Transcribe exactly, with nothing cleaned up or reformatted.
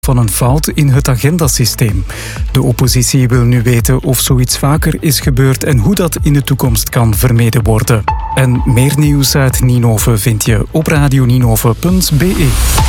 van een fout in het agendasysteem. De oppositie wil nu weten of zoiets vaker is gebeurd en hoe dat in de toekomst kan vermeden worden. En meer nieuws uit Ninove vind je op radio ninove punt be.